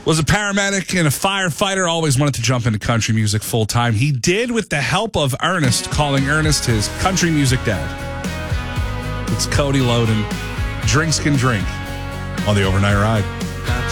Was a paramedic and a firefighter, always wanted to jump into country music full time. He did with the help of Ernest, calling Ernest his country music dad. It's Cody Loden. Drinks can drink on the Overnight Ride.